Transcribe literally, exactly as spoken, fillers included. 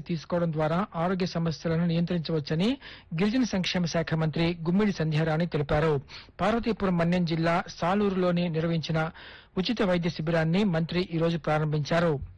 తీసుకోవడం ద్వారా ఆరోగ్య సమస్యలను నియంత్రించవచ్చని గిరిజన సంక్షేమ శాఖ మంత్రి గుమ్మిడి సంధ్యారాణి తెలిపారు. పార్వతీపురం మన్యం జిల్లా సాలూరులోని నిర్వహించిన ఉచిత వైద్య శిబిరాన్ని మంత్రి ఈ రోజు ప్రారంభించారు.